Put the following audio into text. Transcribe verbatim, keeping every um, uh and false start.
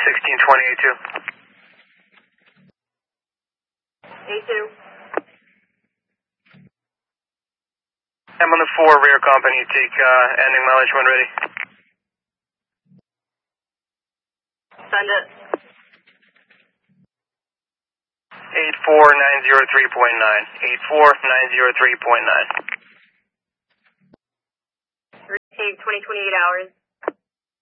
sixteen twenty A two. A two. I'm on the four, rear company, take uh, ending mileage when ready. Send it. eight four nine zero three point nine. eight four nine zero three point nine. Take twenty, twenty-eight hours.